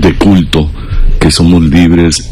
culto, que somos libres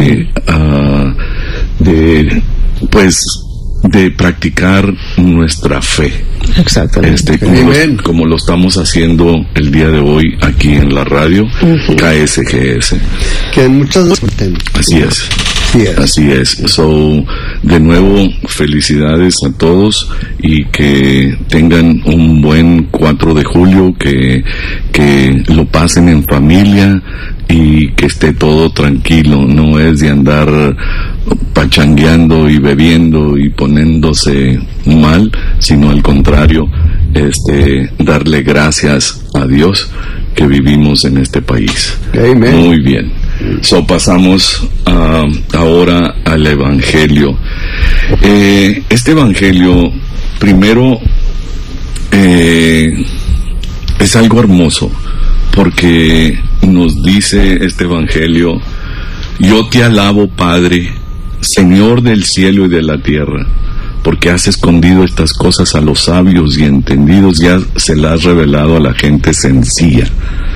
de practicar nuestra fe. Exactamente. Como lo estamos haciendo el día de hoy aquí en la radio, KSGS. Que muchas veces... Así es. So, de nuevo, felicidades a todos y que tengan un buen 4 de julio, que lo pasen en familia y que esté todo tranquilo. No es de andar pachangueando y bebiendo y poniéndose mal, sino al contrario, darle gracias a Dios que vivimos en este país. Amen. Muy bien. So, pasamos ahora al Evangelio. Este Evangelio, primero, es algo hermoso, porque nos dice este Evangelio: yo te alabo, Padre, Señor del cielo y de la tierra, porque has escondido estas cosas a los sabios y entendidos, ya se las has revelado a la gente sencilla.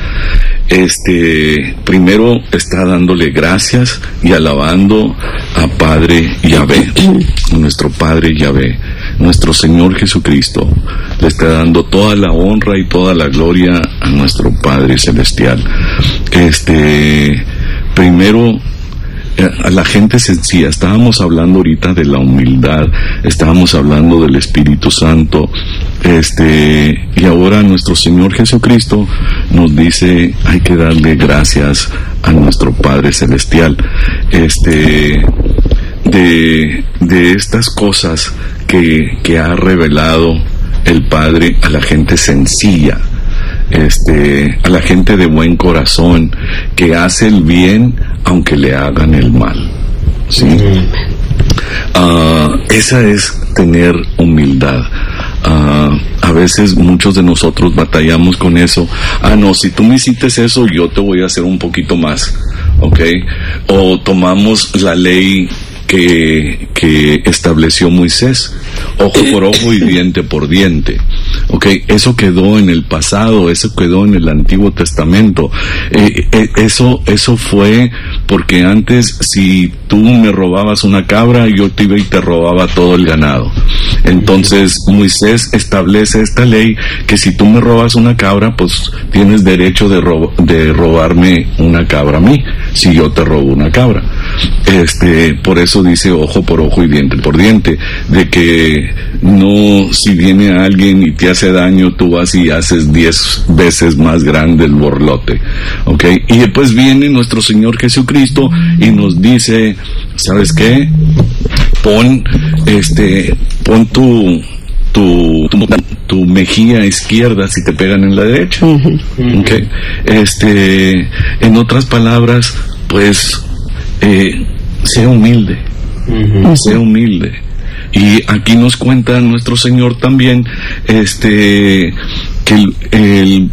Primero está dándole gracias y alabando a Padre Yahvé, nuestro Padre Yahvé, nuestro Señor Jesucristo. Le está dando toda la honra y toda la gloria a nuestro Padre Celestial. Primero, a la gente sencilla. Estábamos hablando ahorita de la humildad, estábamos hablando del Espíritu Santo, y ahora nuestro Señor Jesucristo nos dice: hay que darle gracias a nuestro Padre Celestial, de estas cosas que ha revelado el Padre a la gente sencilla, a la gente de buen corazón, que hace el bien aunque le hagan el mal, ¿sí? Esa es tener humildad. A veces muchos de nosotros batallamos con eso. No, si tú me hiciste eso, yo te voy a hacer un poquito más, ¿ok? O tomamos la ley que estableció Moisés: ojo por ojo y diente por diente. Okay, eso quedó en el pasado, eso quedó en el Antiguo Testamento. Eso fue porque antes, si tú me robabas una cabra, yo te iba y te robaba todo el ganado. Entonces Moisés establece esta ley que si tú me robas una cabra, pues tienes derecho de robarme una cabra a mí, si yo te robo una cabra. Por eso dice ojo por ojo y diente por diente, de que no, si viene alguien y te hace daño, tú vas y haces 10 veces más grande el borlote, ¿ok? Y después viene nuestro Señor Jesucristo y nos dice: ¿sabes qué? Pon tu mejilla izquierda si te pegan en la derecha, ¿ok? En otras palabras, pues, sea humilde, sea humilde. Y aquí nos cuenta nuestro Señor también, que el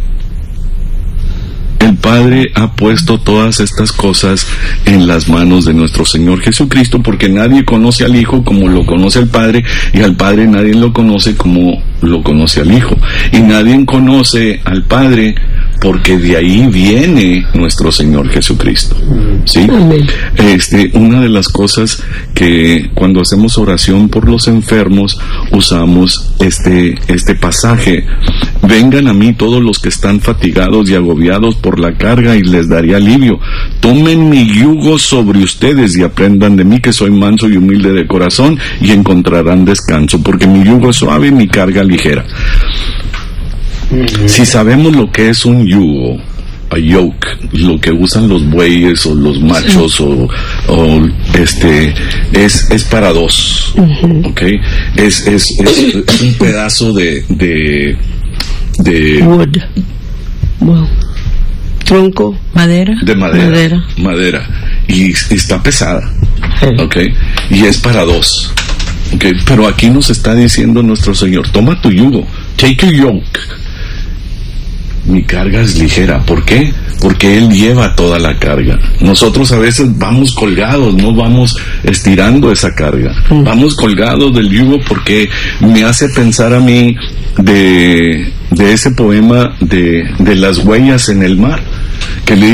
Padre ha puesto todas estas cosas en las manos de nuestro Señor Jesucristo, porque nadie conoce al Hijo como lo conoce el Padre, y al Padre nadie lo conoce como lo conoce al Hijo, y nadie conoce al Padre porque de ahí viene nuestro Señor Jesucristo, ¿sí? Una de las cosas que cuando hacemos oración por los enfermos usamos este pasaje: vengan a mí todos los que están fatigados y agobiados por la carga y les daré alivio. Tomen mi yugo sobre ustedes y aprendan de mí, que soy manso y humilde de corazón, y encontrarán descanso, porque mi yugo es suave y mi carga ligera. Si sabemos lo que es un yugo, a yoke, lo que usan los bueyes o los machos, es para dos, ¿ok? Es un pedazo de wood. Wow. Tronco, madera. De madera. Y está pesada, ¿ok? Y es para dos, ¿ok? Pero aquí nos está diciendo nuestro Señor: toma tu yugo, take your yoke. Mi carga es ligera. ¿Por qué? Porque Él lleva toda la carga. Nosotros a veces vamos colgados, no vamos estirando esa carga. Vamos colgados del yugo, porque me hace pensar a mí de ese poema de las huellas en el mar, que le